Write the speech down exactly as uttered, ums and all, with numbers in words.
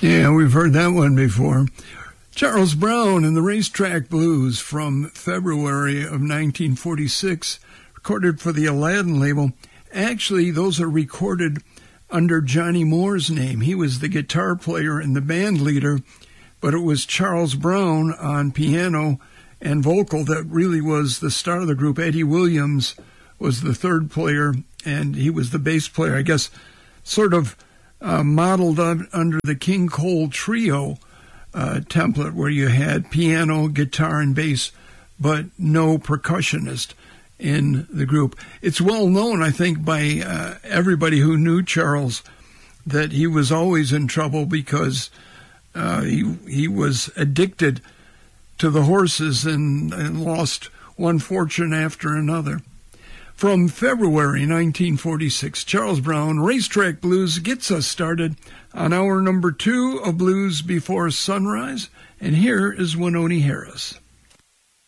Yeah, we've heard that one before. Charles Brown and the Racetrack Blues from February of nineteen forty-six, recorded for the Aladdin label. Actually, those are recorded under Johnny Moore's name. He was the guitar player and the band leader, but it was Charles Brown on piano and vocal that really was the star of the group. Eddie Williams was the third player, and he was the bass player, I guess, sort of uh, modeled on, under the King Cole Trio uh, template, where you had piano, guitar, and bass, but no percussionist in the group. It's well known, I think, by uh, everybody who knew Charles that he was always in trouble because uh, he he was addicted to the horses and, and lost one fortune after another. From February nineteen forty-six, Charles Brown, Racetrack Blues, gets us started on hour number two of Blues Before Sunrise, and here is Wynonie Harris.